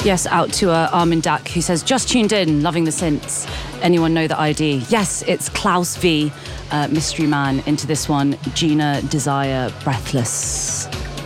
Yes, out to Armin Dak, who says, just tuned in, loving the synths. Anyone know the ID? Yes, it's Klaus V, Mystery Man, into this one, Gina Desire, Breathless.